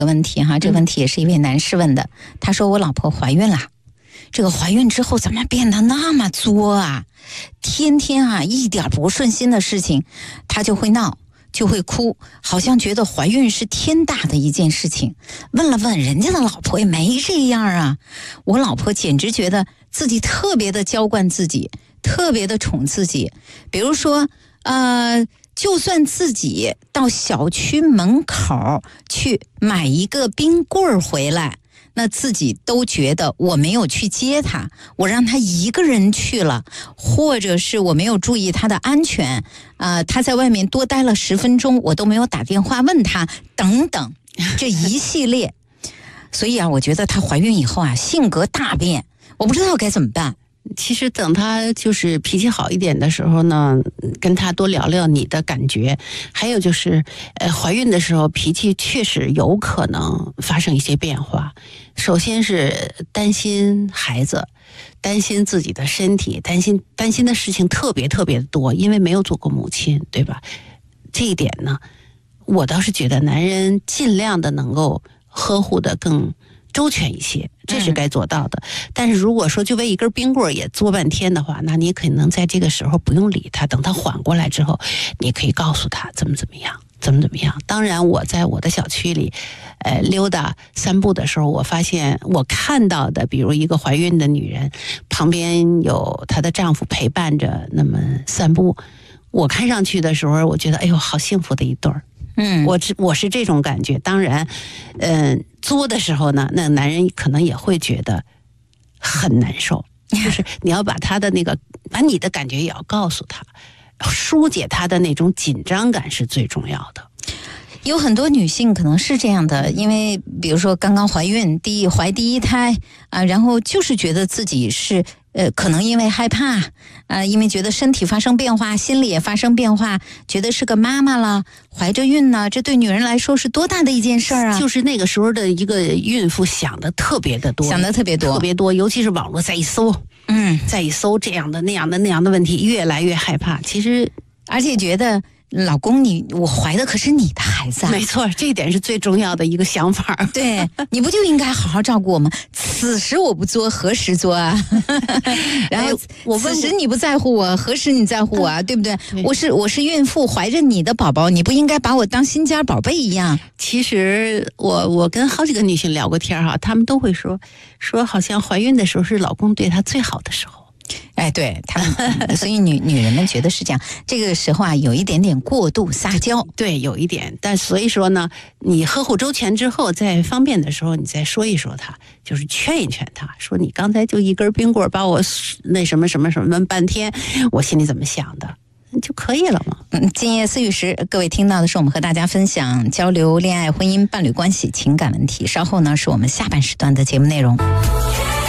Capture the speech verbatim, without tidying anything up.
个问题哈，这个问题也是一位男士问的，他说我老婆怀孕了，这个怀孕之后怎么变得那么作啊？天天啊一点不顺心的事情，他就会闹，就会哭，好像觉得怀孕是天大的一件事情。问了问人家的老婆也没这样啊，我老婆简直觉得自己特别的娇惯自己，特别的宠自己。比如说，呃，就算自己到小区门口去买一个冰棍儿回来，那自己都觉得我没有去接他，我让他一个人去了，或者是我没有注意他的安全，呃，他在外面多待了十分钟，我都没有打电话问他，等等，这一系列。所以啊，我觉得她怀孕以后啊，性格大变，我不知道该怎么办。 其实等她就是脾气好一点的时候呢，跟她多聊聊你的感觉。还有就是，呃，怀孕的时候脾气确实有可能发生一些变化。首先是担心孩子，担心自己的身体，担心担心的事情特别特别的多，因为没有做过母亲，对吧？这一点呢，我倒是觉得男人尽量的能够呵护的更周全一些，这是该做到的。嗯、但是如果说就为一根冰棍也做半天的话，那你可能在这个时候不用理他，等他缓过来之后，你可以告诉他怎么怎么样，怎么怎么样。当然，我在我的小区里，呃，溜达散步的时候，我发现我看到的，比如一个怀孕的女人，旁边有她的丈夫陪伴着，那么散步，我看上去的时候，我觉得，哎呦，好幸福的一对儿。嗯，我我是这种感觉。当然，嗯、呃，作的时候呢，那男人可能也会觉得很难受。就是你要把他的那个，把你的感觉也要告诉他，疏解他的那种紧张感是最重要的。 有很多女性可能是这样的，因为比如说刚刚怀孕，第一怀第一胎啊，然后就是觉得自己是呃，可能因为害怕啊，因为觉得身体发生变化，心理也发生变化，觉得是个妈妈了，怀着孕呢，这对女人来说是多大的一件事儿啊！ 就是那个时候的一个孕妇想的特别的多， 想的特别多， 特别多，尤其是网络再一搜，嗯，再一搜这样的那样的那样的问题，越来越害怕。其实， 而且觉得。老公你，我怀的可是你的孩子啊！ 没错，这一点是最重要的一个想法。 对，你不就应该好好照顾我们？此时我不作，何时作啊？然后我此时你不在乎我，何时你在乎我啊？对不对？对，我是我是孕妇，怀着你的宝宝，你不应该把我当心尖宝贝一样。 其实我我跟好几个女性聊过天哈，她们都会说说，好像怀孕的时候是老公对她最好的时候。 哎，对他们，所以女女人们觉得是这样。这个时候啊，有一点点过度撒娇， 对，有一点。但所以说呢，你呵护周全之后，在方便的时候，你再说一说他，就是劝一劝他，说你刚才就一根冰棍把我那什么什么什么半天，我心里怎么想的，就可以了嘛。 嗯，今夜思雨时，各位听到的是我们和大家分享交流恋爱、婚姻、伴侣关系、情感问题。稍后呢，是我们下半时段的节目内容。